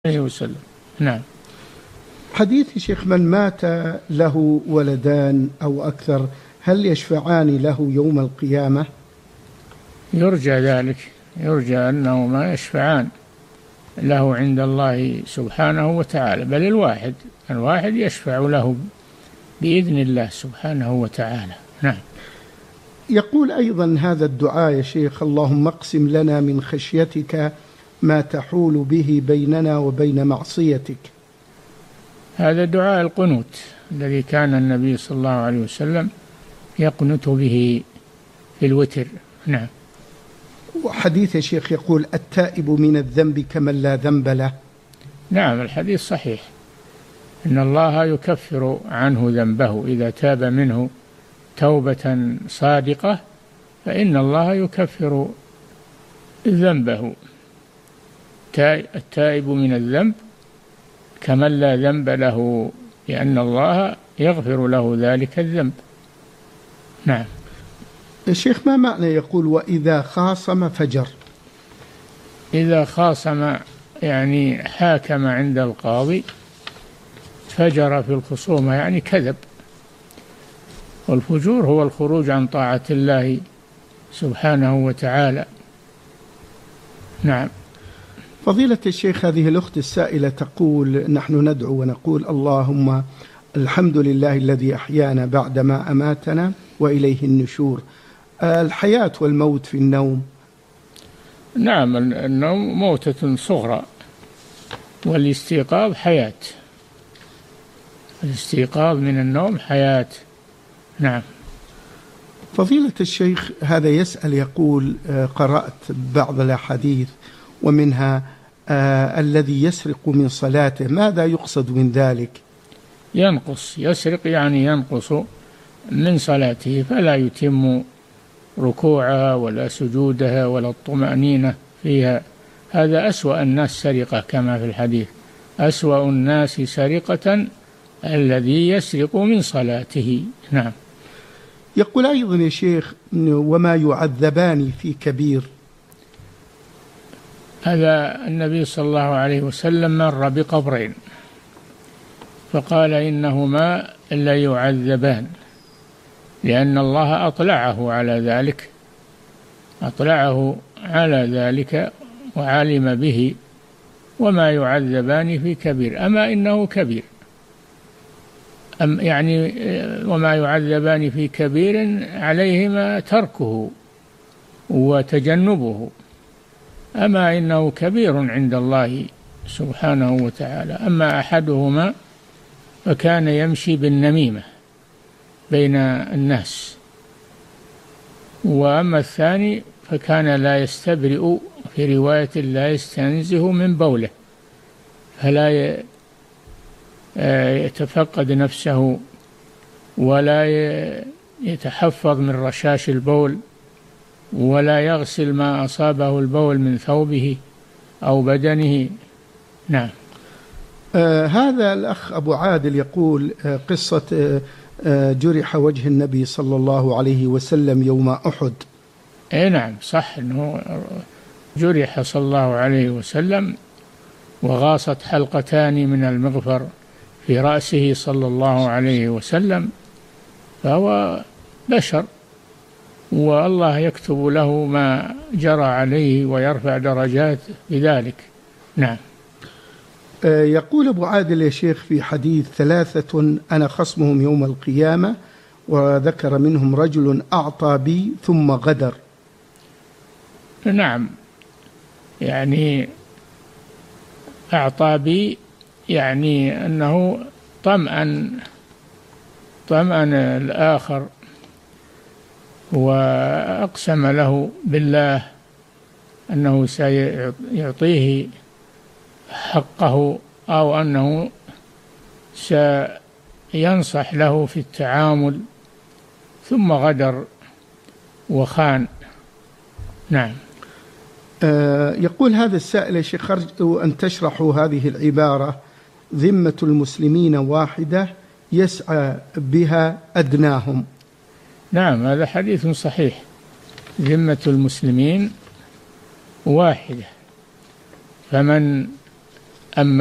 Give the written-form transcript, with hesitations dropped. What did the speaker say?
عليه وسلم. نعم. حديث شيخ: من مات له ولدان أو أكثر هل يشفعان له يوم القيامة؟ يرجى ذلك، يرجى أنهما يشفعان له عند الله سبحانه وتعالى، بل الواحد يشفع له بإذن الله سبحانه وتعالى. نعم. يقول أيضا هذا الدعاء يا شيخ: اللهم اقسم لنا من خشيتك ما تحول به بيننا وبين معصيتك. هذا دعاء القنوت الذي كان النبي صلى الله عليه وسلم يقنت به في الوتر. نعم. وحديث يا شيخ يقول: التائب من الذنب كمن لا ذنب له. نعم، الحديث صحيح، إن الله يكفر عنه ذنبه إذا تاب منه توبة صادقة، فإن الله يكفر ذنبه. التائب من الذنب كمن لا ذنب له، لأن الله يغفر له ذلك الذنب. نعم. الشيخ، ما معنى يقول وإذا خاصم فجر؟ إذا خاصم يعني حاكم عند القاضي، فجر في الخصومة يعني كذب، والفجور هو الخروج عن طاعة الله سبحانه وتعالى. نعم. فضيلة الشيخ، هذه الأخت السائلة تقول: نحن ندعو ونقول اللهم الحمد لله الذي أحيانا بعدما أماتنا وإليه النشور. الحياة والموت في النوم؟ نعم، النوم موتة صغرى، والاستيقاظ حياة. الاستيقاظ من النوم حياة. نعم. فضيلة الشيخ، هذا يسأل يقول: قرأت بعض الأحاديث ومنها الذي يسرق من صلاته، ماذا يقصد من ذلك؟ ينقص، يسرق يعني ينقص من صلاته، فلا يتم ركوعها ولا سجودها ولا الطمأنينة فيها. هذا أسوأ الناس سرقة، كما في الحديث: أسوأ الناس سرقة الذي يسرق من صلاته. نعم. يقول أيضا يا شيخ: وما يعذبان في كبير؟ هذا النبي صلى الله عليه وسلم مر بقبرين فقال إنهما لا يعذبان، لأن الله أطلعه على ذلك وعلم به. وما يعذبان في كبير، أما إنه كبير، يعني وما يعذبان في كبير عليهما تركه وتجنبه، أما إنه كبير عند الله سبحانه وتعالى. أما أحدهما فكان يمشي بالنميمة بين الناس، وأما الثاني فكان لا يستبرئ، في رواية لا يستنزه من بوله، فلا يتفقد نفسه ولا يتحفظ من رشاش البول، ولا يغسل ما أصابه البول من ثوبه أو بدنه. نعم. هذا الأخ أبو عادل يقول: قصة جرح وجه النبي صلى الله عليه وسلم يوم أحد. نعم، صح أنه جرح صلى الله عليه وسلم، وغاصت حلقتان من المغفر في رأسه صلى الله عليه وسلم، فهو بشر، والله يكتب له ما جرى عليه ويرفع درجات بذلك. نعم. يقول أبو عادل يا شيخ: في حديث 3 أنا خصمهم يوم القيامة، وذكر منهم رجل أعطى بي ثم غدر. نعم، يعني أعطى بي يعني أنه طمأن الآخر، وأقسم له بالله أنه سيعطيه حقه، أو أنه سينصح له في التعامل، ثم غدر وخان. نعم. يقول هذا السائل يا شيخ: أرجو أن تشرحوا هذه العبارة: ذمة المسلمين واحدة يسعى بها أدناهم. نعم، هذا حديث صحيح، ذمة المسلمين واحدة، فمن أما